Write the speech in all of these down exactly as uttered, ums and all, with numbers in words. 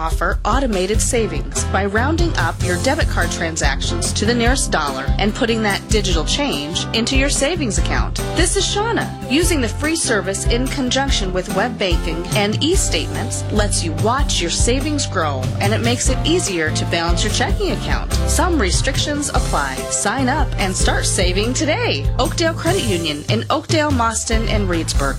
offer automated savings by rounding up your debit card transactions to the nearest dollar and putting that digital change into your savings account. This is Shauna. Using the free service in conjunction with web banking and e-statements lets you watch your savings grow, and it makes it easier to balance your checking account. Some restrictions apply. Sign up and start saving today. Oakdale Credit Union in Oakdale, Mauston, and Reedsburg.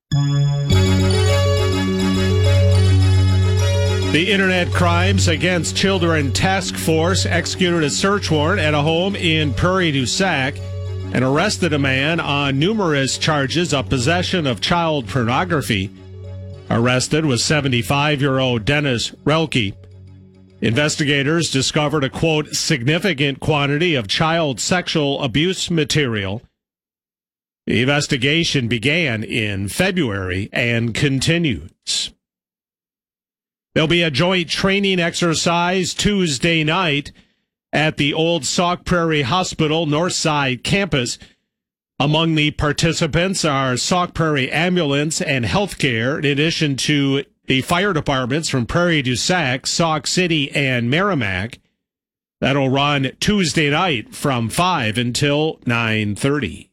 The Internet Crimes Against Children Task Force executed a search warrant at a home in Prairie du Sac and arrested a man on numerous charges of possession of child pornography. Arrested was seventy-five-year-old Dennis Relke. Investigators discovered a, quote, significant quantity of child sexual abuse material. The investigation began in February and continues. There'll be a joint training exercise Tuesday night at the Old Sauk Prairie Hospital Northside campus. Among the participants are Sauk Prairie Ambulance and Healthcare, in addition to the fire departments from Prairie du Sac, Sauk City, and Merrimack. That'll run Tuesday night from five until nine thirty.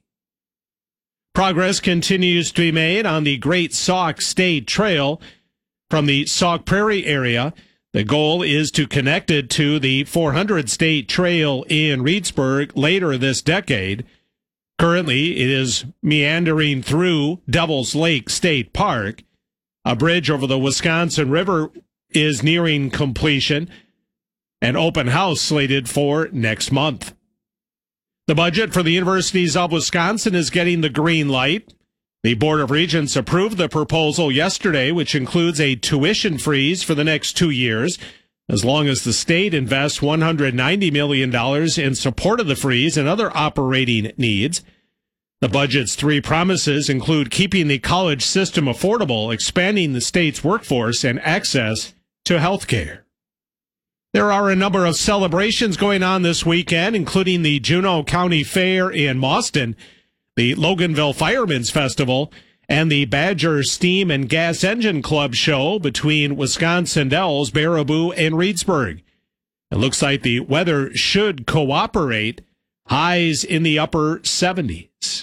Progress continues to be made on the Great Sauk State Trail from the Sauk Prairie area. The goal is to connect it to the four hundred State Trail in Reedsburg later this decade. Currently, it is meandering through Devil's Lake State Park. A bridge over the Wisconsin River is nearing completion. An open house slated for next month. The budget for the universities of Wisconsin is getting the green light. The Board of Regents approved the proposal yesterday, which includes a tuition freeze for the next two years, as long as the state invests one hundred ninety million dollars in support of the freeze and other operating needs. The budget's three promises include keeping the college system affordable, expanding the state's workforce, and access to health care. There are a number of celebrations going on this weekend, including the Juneau County Fair in Mauston, the Loganville Firemen's Festival, and the Badger Steam and Gas Engine Club show between Wisconsin Dells, Baraboo, and Reedsburg. It looks like the weather should cooperate. Highs in the upper seventies.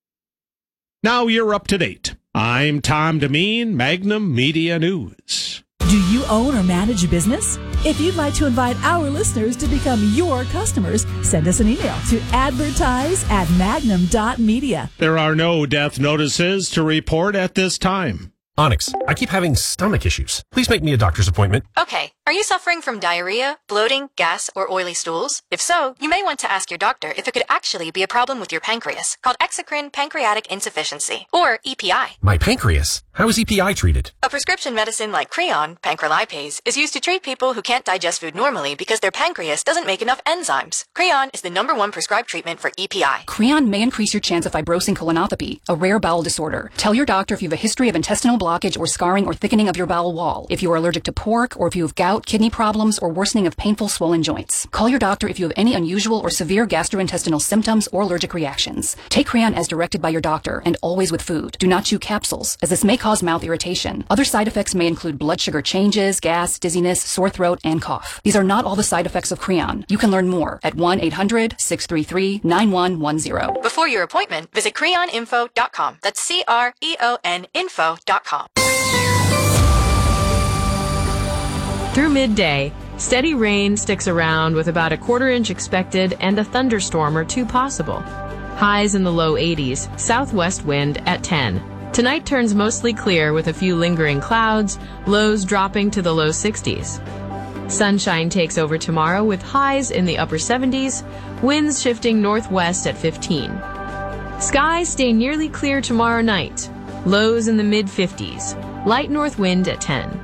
Now you're up to date. I'm Tom Demeen, Magnum Media News. Do you own or manage a business? If you'd like to invite our listeners to become your customers, send us an email to advertise at magnum dot media. There are no death notices to report at this time. Onyx, I keep having stomach issues. Please make me a doctor's appointment. Okay. Are you suffering from diarrhea, bloating, gas, or oily stools? If so, you may want to ask your doctor if it could actually be a problem with your pancreas, called exocrine pancreatic insufficiency, or E P I. My pancreas? How is E P I treated? A prescription medicine like Creon, pancrelipase, is used to treat people who can't digest food normally because their pancreas doesn't make enough enzymes. Creon is the number one prescribed treatment for E P I. Creon may increase your chance of fibrosing colonopathy, a rare bowel disorder. Tell your doctor if you have a history of intestinal blockage or scarring or thickening of your bowel wall, if you are allergic to pork, or if you have gout, kidney problems, or worsening of painful swollen joints. Call your doctor if you have any unusual or severe gastrointestinal symptoms or allergic reactions. Take Creon as directed by your doctor and always with food. Do not chew capsules, as this may cause mouth irritation. Other side effects may include blood sugar changes, gas, dizziness, sore throat, and cough. These are not all the side effects of Creon. You can learn more at one eight hundred, six three three, nine one one zero. Before your appointment, visit creon info dot com. That's C R E O N info dot com. Through midday, steady rain sticks around with about a quarter inch expected and a thunderstorm or two possible. Highs in the low eighties, southwest wind at ten. Tonight turns mostly clear with a few lingering clouds, lows dropping to the low sixties. Sunshine takes over tomorrow with highs in the upper seventies, winds shifting northwest at fifteen. Skies stay nearly clear tomorrow night, lows in the mid fifties, light north wind at ten.